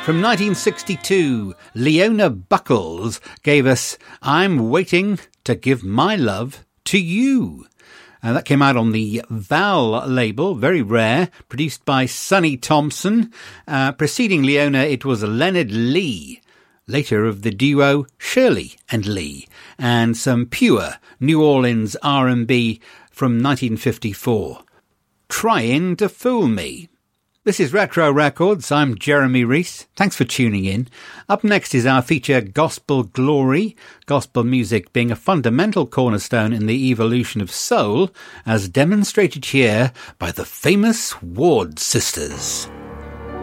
From 1962, Leona Buckles gave us I'm Waiting to Give My Love to You. That came out on the Val label, very rare, produced by Sonny Thompson. Preceding Leona, it was Leonard Lee, later of the duo Shirley and Lee, and some pure New Orleans R&B from 1954. Trying to Fool Me. This is Retro Records. I'm Jeremy Reese. Thanks for tuning in. Up next is our feature Gospel Glory, gospel music being a fundamental cornerstone in the evolution of soul, as demonstrated here by the famous Ward Sisters.